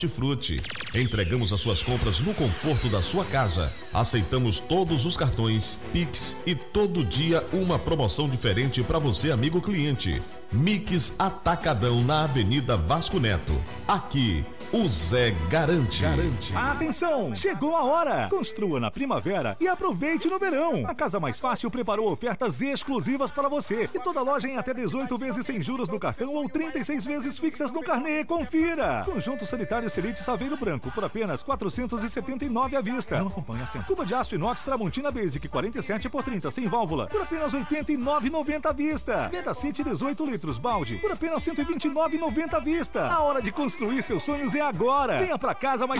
Hortifruti. Entregamos as suas compras no conforto da sua casa. Aceitamos todos os cartões, Pix e todo dia uma promoção diferente para você, amigo cliente. Mix Atacadão na Avenida Vasco Neto. Aqui, o Zé garante. Atenção! Chegou a hora! Construa na primavera e aproveite no verão. A Casa Mais Fácil preparou ofertas exclusivas para você. E toda loja em até 18 vezes sem juros no cartão ou 36 vezes fixas no carnê. Confira! Conjunto sanitário Selite Saveiro Branco por apenas R$ 479 à vista. Não acompanha a Cuba de aço inox Tramontina Basic 47 por 30 sem válvula por apenas R$ 89,90 à vista. Veda City 18 litros balde por apenas R$ 129,90 à vista. A hora de construir seus sonhos é agora. Venha pra Casa Mais